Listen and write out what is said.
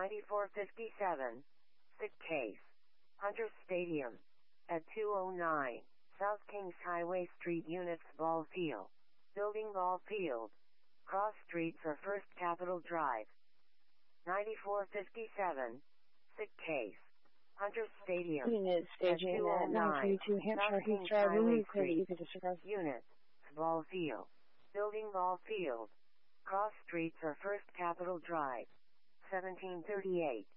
9457. Sick case. Hunter Stadium. At 209. South Kings Highway Street Units Ball Field. Building Ball Field. Cross Streets or First Capitol Drive. 9457. Sick case. Hunter Stadium. Unit staging at 932 Hampshire Heath Drive. Remove credit. You can disregard. Unit. Ball Field. Building Ball Field. Cross Streets or First Capitol Drive. 1738.